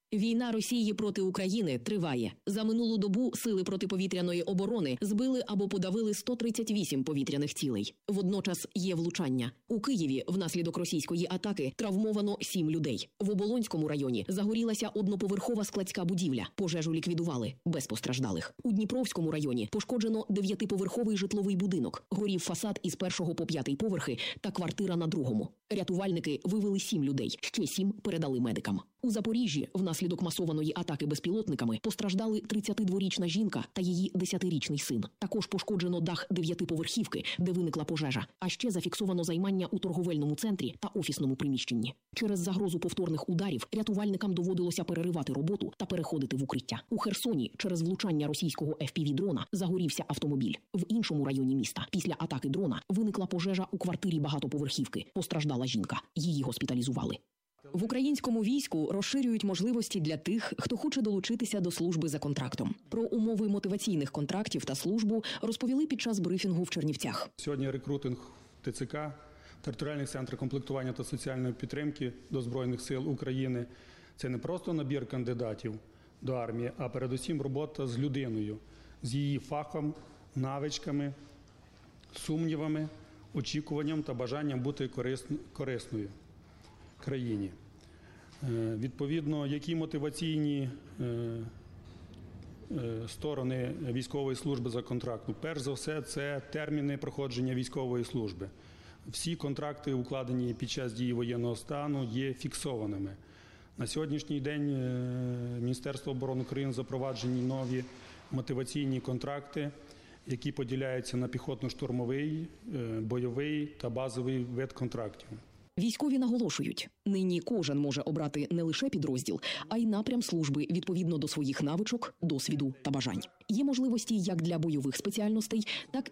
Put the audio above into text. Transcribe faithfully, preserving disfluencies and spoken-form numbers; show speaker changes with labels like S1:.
S1: Війна Росії проти України триває. За минулу добу сили протиповітряної оборони збили або подавили сто тридцять вісім повітряних цілей. Водночас є влучання. У Києві внаслідок російської атаки травмовано сім людей. В Оболонському районі загорілася одноповерхова складська будівля. Пожежу ліквідували, без постраждалих. У Дніпровському районі пошкоджено дев'ятиповерховий житловий будинок. Горів фасад із першого по п'ятий поверхи та квартира на другому. Рятувальники вивели сім людей, ще сім передали медикам. У Запоріжжі внаслідок масованої атаки безпілотниками постраждали тридцятидворічна жінка та її десятирічний син. Також пошкоджено дах дев'ятиповерхівки, де виникла пожежа. А ще зафіксовано займання у торговельному центрі та офісному приміщенні. Через загрозу повторних ударів рятувальникам доводилося переривати роботу та переходити в укриття. У Херсоні через влучання російського еф пі ві-дрона загорівся автомобіль. В іншому районі міста після атаки дрона виникла пожежа у квартирі багатоповерхівки. Постраждала жінка. Її госпіталізували. В українському війську розширюють можливості для тих, хто хоче долучитися до служби за контрактом. Про умови мотиваційних контрактів та службу розповіли під час брифінгу в Чернівцях.
S2: Сьогодні рекрутинг те це ка, територіальних центрів комплектування та соціальної підтримки до Збройних сил України – це не просто набір кандидатів до армії, а передусім робота з людиною, з її фахом, навичками, сумнівами, очікуванням та бажанням бути корисною країні. Відповідно, які мотиваційні сторони військової служби за контрактом? Перш за все, це терміни проходження військової служби. Всі контракти, укладені під час дії воєнного стану, є фіксованими. На сьогоднішній день Міністерство оборони України запроваджені нові мотиваційні контракти, які поділяються на піхотно-штурмовий, бойовий та базовий вид контрактів.
S1: Військові наголошують, нині кожен може обрати не лише підрозділ, а й напрям служби відповідно до своїх навичок, досвіду та бажань. Є можливості як для бойових спеціальностей, так